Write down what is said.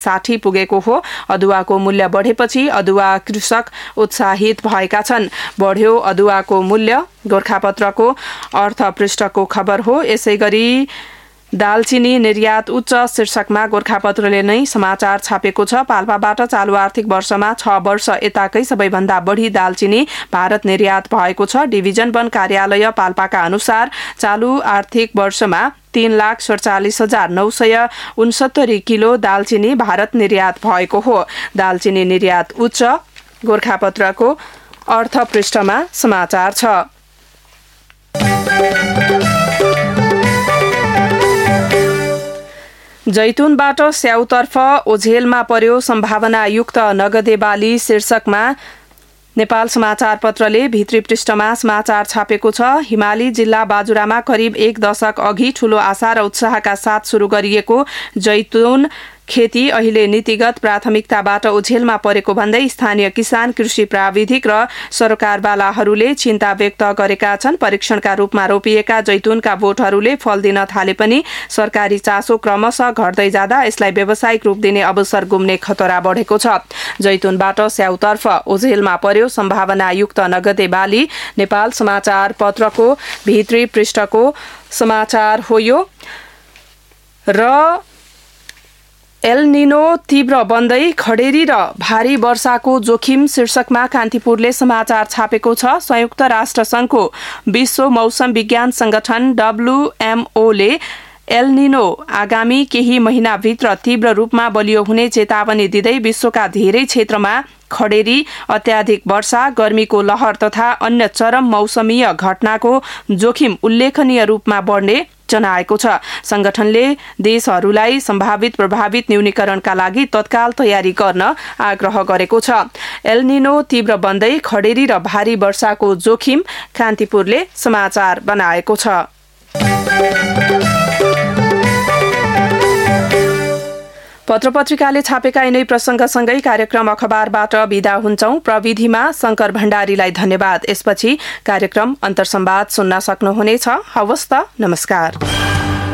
60 पुगेको हो। अदुवाको मूल्य बढेपछि अदुवा कृषक उत्साहित भएका छन्। बढ्यो अदुवाको मूल्य, गोरखापत्रको अर्थ पृष्ठको खबर हो। यसैगरी दालचिनी निर्यात उच्च शीर्षकमा गोरखापत्रले नै समाचार छापेको छ। पाल्पाबाट चालु आर्थिक वर्षमा 6 वर्ष यताकै सबैभन्दा बढी दालचिनी भारत निर्यात भएको छ। डिभिजन वन कार्यालय पाल्पाका अनुसार चालु आर्थिक वर्षमा 3,47,969 किलो दालचिनी भारत निर्यात भएको हो। दालचिनी निर्यात उच्च, गोरखापत्रको अर्थ पृष्ठमा समाचार छ। जैतुनबाट स्याउतर्फ ओझेलमा पर्यो सम्भावनायुक्त नगदे बाली शीर्षकमा नेपाल समाचार पत्रले भित्री पृष्ठमा समाचार छापेको छ। हिमाली जिल्ला बाजुरामा करिब 1 दशक अघि ठूलो आशा र उत्साहका साथ सुरु गरिएको जैतुन खेती अहिले नीतिगत प्राथमिकताबाट ओझेलमा परेको भन्दै स्थानीय किसान, कृषि प्राविधिक र सरकारवालाहरूले चिन्ता व्यक्त गरेका छन्। परीक्षणका रूपमा रोपिएका जैतुनका बोटहरूले फल दिन थाले पनि सरकारी चासो क्रमशः घट्दै जाँदा यसलाई व्यावसायिक रूप दिने अवसर गुम्ने खतरा बढेको छ। जैतुनबाट स्याउतर्फ ओझेलमा पर्यो सम्भावनायुक्त नगदे बाली नेपाल समाचार पत्रको भित्री पृष्ठको समाचार हो यो। र एल निनो तीव्र बन्दै खडेरी र भारी वर्षाको जोखिम शीर्षकमा कान्तिपुरले समाचार छापेको छ। संयुक्त राष्ट्र संघको विश्व मौसम विज्ञान संगठन WMOले एल निनो आगामी केही महिनाभित्र तीव्र रूपमा बलियो हुने चेतावनी दिँदै विश्वका धेरै क्षेत्रमा खडेरी, अत्याधिक वर्षा, गर्मीको लहर तथा अन्य चरम मौसमीय घटनाको जोखिम उल्लेखनीय रूपमा बढ्ने जनाएको छ। संगठनले देशहरूलाई सम्भावित प्रभावित न्यूनीकरणका लागि तत्काल तयारी गर्न आग्रह गरेको छ। एल निनो तीव्र बन्दै खडेरी र भारी वर्षाको जोखिम कान्तिपुरले समाचार बनाएको छ। पत्रपत्रिकाले छापेका यिनै प्रसंगसँगै कार्यक्रम अखबारबाट बिदा हुन्छौं। प्रविधिमा शंकर भण्डारीलाई धन्यवाद। यसपछि कार्यक्रम अन्तर्संवाद सुन्न सक्नुहुनेछ। हवस् त, नमस्कार।